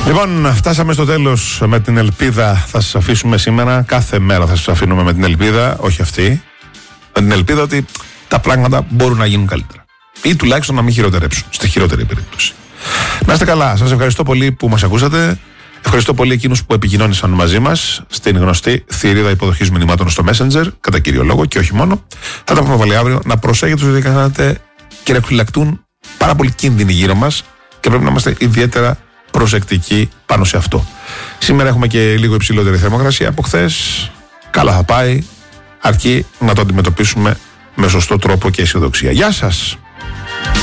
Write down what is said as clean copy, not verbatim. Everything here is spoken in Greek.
Λοιπόν, φτάσαμε στο τέλος με την ελπίδα. Θα σας αφήσουμε σήμερα. Κάθε μέρα θα σας αφήνουμε με την ελπίδα, όχι αυτή. Με την ελπίδα ότι τα πράγματα μπορούν να γίνουν καλύτερα. Ή τουλάχιστον να μην χειροτερέψουν, στη χειρότερη περίπτωση. Να είστε καλά. Σας ευχαριστώ πολύ που μας ακούσατε. Ευχαριστώ πολύ εκείνους που επικοινώνησαν μαζί μας στην γνωστή θηρίδα υποδοχής μηνυμάτων στο Messenger, κατά κύριο λόγο και όχι μόνο. Θα τα πούμε πάλι αύριο. Να προσέχετε ότι κάνετε και να φυλακτούν πάρα πολύ κίνδυνοι γύρω μας και πρέπει να είμαστε ιδιαίτερα προσεκτικοί πάνω σε αυτό. Σήμερα έχουμε και λίγο υψηλότερη θερμοκρασία από χθες. Καλά θα πάει, αρκεί να το αντιμετωπίσουμε με σωστό τρόπο και αισιοδοξία. Γεια σας!